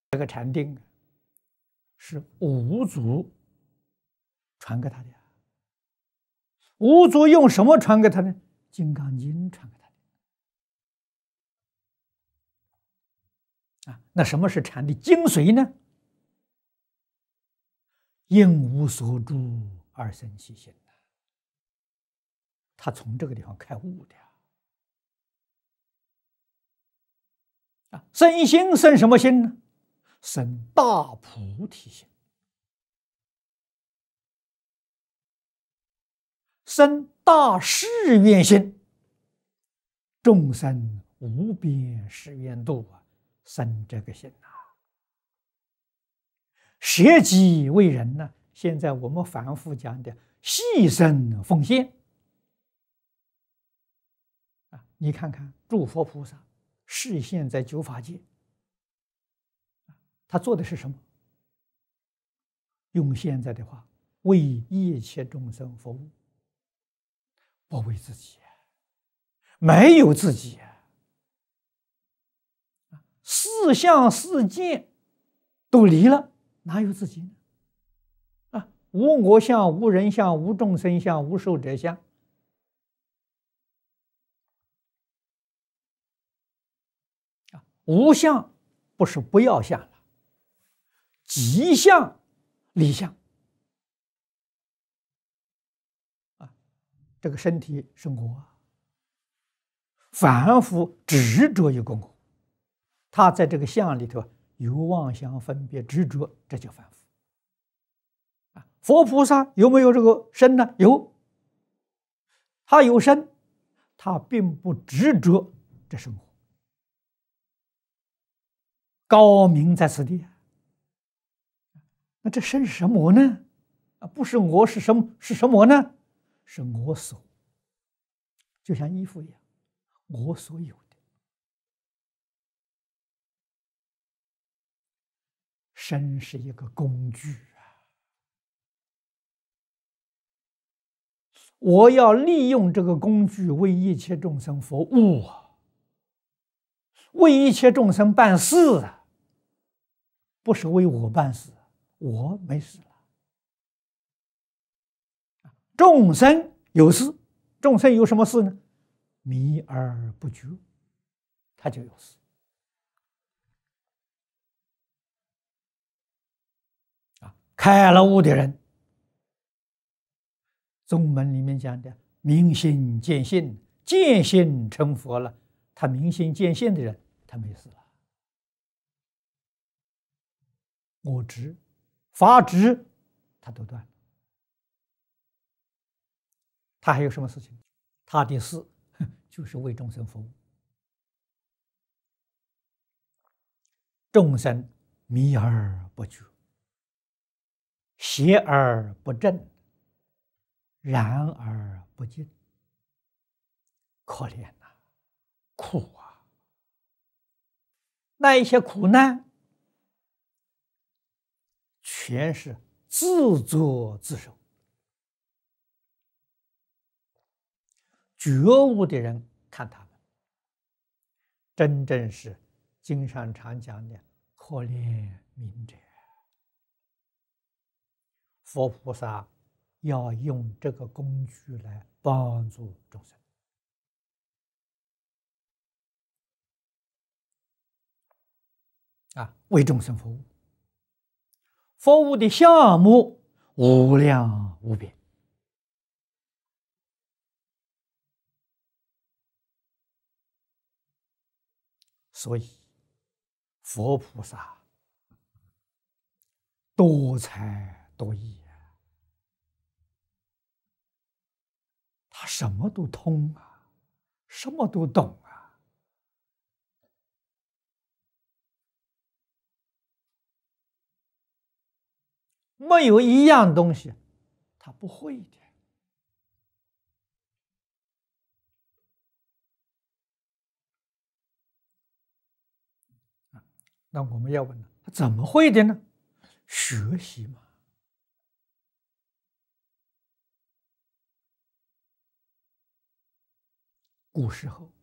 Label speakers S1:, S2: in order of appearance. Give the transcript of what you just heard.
S1: 这个禅定是五祖传给他的。五祖用什么传给他呢？《金刚经》传给他的。那什么是禅的精髓呢？应无所住而生其心。他从这个地方开悟的。生心生什么心呢？生大菩提心，生大誓愿心，众生无边誓愿度生这个心舍己为人呢？现在我们反复讲的牺牲奉献你看看诸佛菩萨示现在九法界，他做的是什么？用现在的话，为一切众生服务，不为自己，没有自己四相四见都离了，哪有自己呢？无我相，无人相，无众生相，无寿者相。无相不是不要相了，即相离相这个身体是我，反复执着一个我，他在这个相里头有妄想分别执着，这叫反复佛菩萨有没有这个身呢？有，他有身，他并不执着这生活，高明在此地。那这身是什么呢？不是我，是什么？是什么呢？是我所，就像衣服一样，我所有的。身是一个工具我要利用这个工具为一切众生服务为一切众生办事不是为我办事，我没事了。众生有事，众生有什么事呢？迷而不觉，他就有事。开了悟的人，宗门里面讲的明心见性，见性成佛了。他明心见性的人，他没事了。我执、法执，他都断了。他还有什么事情？他的事就是为众生服务。众生迷而不觉，邪而不正，然而不净，可怜呐，苦啊！那一些苦难，全是自作自受。觉悟的人看他们，真正是经上常讲的可怜悯者。佛菩萨要用这个工具来帮助众生为众生服务。服务的项目无量无边，所以佛菩萨多才多艺他什么都通什么都懂没有一样东西他不会的。那我们要问他怎么会的呢？学习嘛。古时候